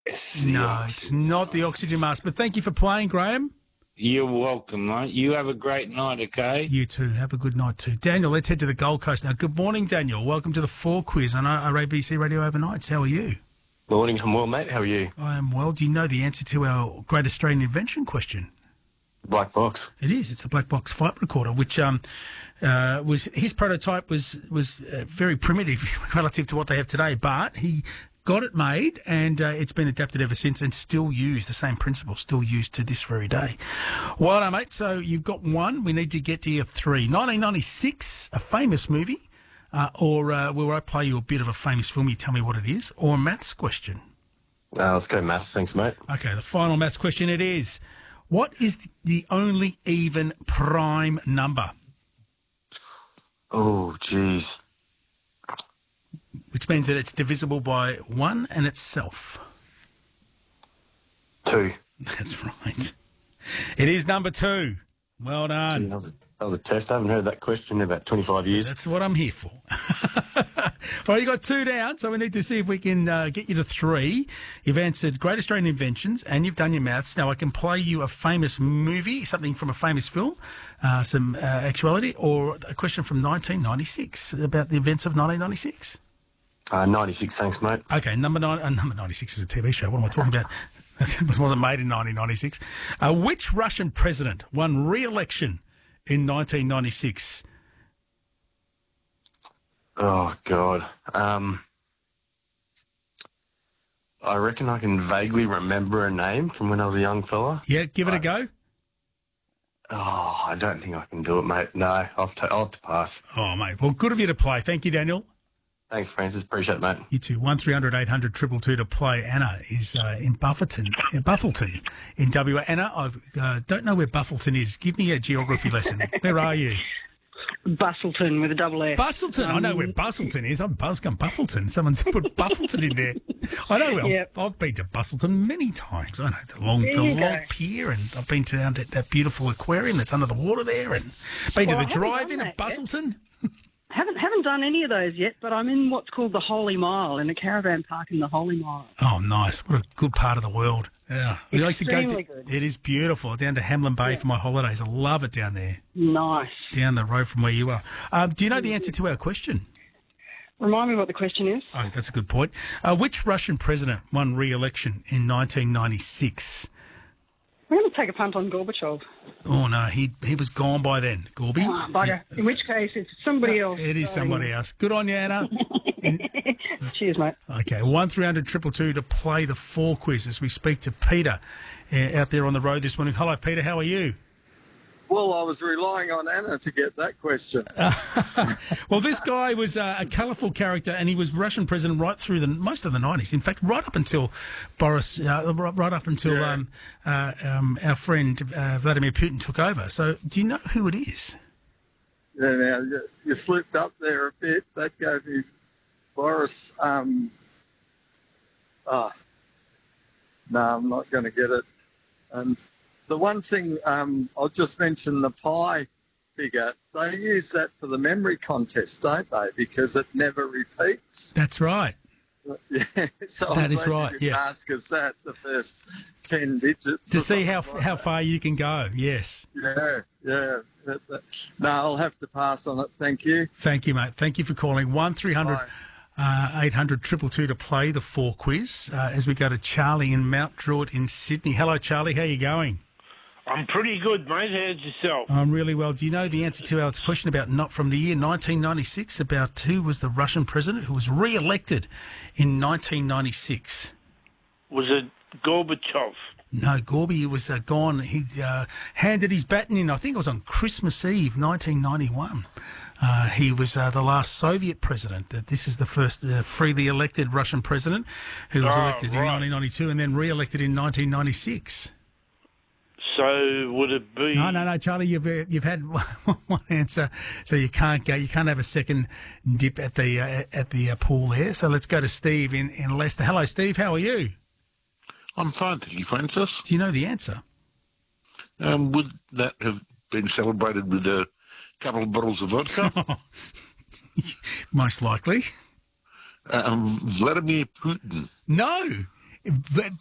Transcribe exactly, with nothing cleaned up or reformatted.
It's the No, oxygen it's not the oxygen mask. But thank you for playing, Graham. You're welcome, mate. You have a great night, okay? You too. Have a good night too. Daniel, let's head to the Gold Coast now. Good morning, Daniel. Welcome to the Four Quiz on our A B C Radio Overnights. How are you? Morning, I'm well, mate. How are you? I am well. Do you know the answer to our Great Australian Invention question? Black box. It is. It's the black box flight recorder, which um, uh, was his prototype was was uh, very primitive relative to what they have today, but he got it made, and uh, it's been adapted ever since, and still used. The same principle still used to this very day. Well done, mate. So you've got one. We need to get to your three. nineteen ninety-six, a famous movie, uh, or uh, will I play you a bit of a famous film? You tell me what it is, or a maths question. Uh, let's go maths. Thanks, mate. Okay, the final maths question it is. What is the only even prime number? Oh, jeez. Which means that it's divisible by one and itself. Two. That's right. It is number two. Well done. Gee, that, was a, that was a test. I haven't heard that question in about twenty-five years. That's what I'm here for. Well, you got two down, so we need to see if we can uh, get you to three. You've answered Great Australian Inventions, and you've done your maths. Now I can play you a famous movie, something from a famous film, uh, some uh, actuality, or a question from nineteen ninety-six about the events of nineteen ninety-six. Uh, ninety-six, thanks, mate. Okay, number nine. Uh, number ninety-six is a T V show. What am I talking about? It wasn't made in nineteen ninety-six. Uh, which Russian president won re-election in nineteen ninety-six? Oh, God. Um, I reckon I can vaguely remember a name from when I was a young fella. Yeah, give it a go. Oh, I don't think I can do it, mate. No, I'll, have to, I'll have to pass. Oh, mate. Well, good of you to play. Thank you, Daniel. Thanks, Francis. Appreciate it, mate. You too. one three hundred eight hundred two two two to play. Anna is uh, in Bufferton, uh, Buffleton in W A. Anna, I uh, don't know where Buffleton is. Give me a geography lesson. Where are you? Bustleton with a double F. Bustleton. Um, I know where Bustleton is. I'm Buzzcombe Buffleton. Someone's put Buffleton in there. I know. Well, Yep. I've been to Bustleton many times. I know the long, There the you long go. pier, and I've been to down to that beautiful aquarium that's under the water there, and been Well, to I the haven't drive-in done at that yet. Bustleton. Haven't haven't done any of those yet, but I'm in what's called the Holy Mile, in a caravan park in the Holy Mile. Oh, nice. What a good part of the world. Yeah. We used to go Extremely to, good. it is beautiful. Down to Hamlin Bay for my holidays. I love it down there. Nice. Down the road from where you are. Um, do you know the answer to our question? Remind me what the question is. Oh, that's a good point. Uh, which Russian president won re-election in nineteen ninety-six? I'm going to take a punt on Gorbachev. Oh, no, he he was gone by then, Gorby. Oh, bugger. In which case, it's somebody else. It is somebody else. Good on you, Anna. Cheers, mate. Okay, one three hundred two two two to play the four quiz as we speak to Peter uh, out there on the road this morning. Hello, Peter. How are you? Well, I was relying on Anna to get that question. Well, this guy was uh, a colourful character, and he was Russian president right through the most of the nineties. In fact, right up until Boris, uh, right up until Yeah. um, uh, um, our friend uh, Vladimir Putin took over. So, do you know who it is? Yeah, now, you, you slipped up there a bit. That gave me Boris. Um, ah, no, I'm not going to get it. And the one thing, um, I'll just mention the pi figure. They use that for the memory contest, don't they? Because it never repeats. That's right. Yeah, so That I'm is glad right, You didn't yeah. ask us that the first ten digits To or see how something like how that. far you can go. Yes. Yeah, yeah. That- that- No, I'll have to pass on it. Thank you. Thank you, mate. Thank you for calling. One three hundred uh, eight hundred two two two to play the four quiz uh, as we go to Charlie in Mount Druitt in Sydney. Hello, Charlie. How are you going? I'm pretty good, mate. How's yourself? I'm really well. Do you know the answer to our question about not from the year nineteen ninety-six about who was the Russian president who was re-elected in nineteen ninety-six? Was it Gorbachev? No, Gorby was uh, gone. He uh, handed his baton in, I think it was on Christmas Eve, nineteen ninety-one. Uh, he was uh, the last Soviet president. That This is the first uh, freely elected Russian president who was Oh, elected in right. nineteen ninety-two and then re-elected in nineteen ninety-six. So would it be? No, no, no, Charlie. You've uh, you've had one, one answer, so you can't go. You can't have a second dip at the uh, at the uh, pool there. So let's go to Steve in, in Leicester. Hello, Steve. How are you? I'm fine, thank you, Francis. Do you know the answer? Um, would that have been celebrated with a couple of bottles of vodka? Most likely. um, Vladimir Putin. No, v-